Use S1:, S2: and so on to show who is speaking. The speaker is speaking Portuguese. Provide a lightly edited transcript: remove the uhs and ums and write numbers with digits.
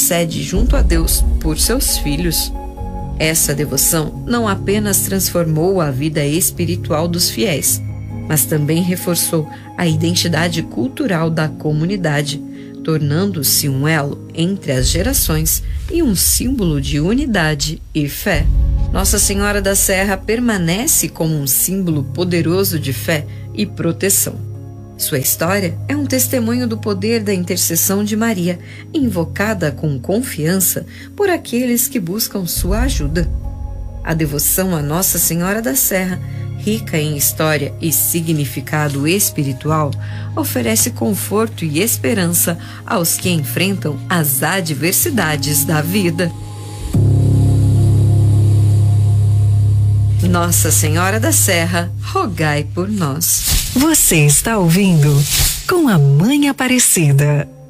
S1: intercede junto a Deus por seus filhos. Essa devoção não apenas transformou a vida espiritual dos fiéis, mas também reforçou a identidade cultural da comunidade, tornando-se um elo entre as gerações e um símbolo de unidade e fé. Nossa Senhora da Serra permanece como um símbolo poderoso de fé e proteção. Sua história é um testemunho do poder da intercessão de Maria, invocada com confiança por aqueles que buscam sua ajuda. A devoção a Nossa Senhora da Serra, rica em história e significado espiritual, oferece conforto e esperança aos que enfrentam as adversidades da vida. Nossa Senhora da Serra, rogai por nós.
S2: Você está ouvindo Com a Mãe Aparecida.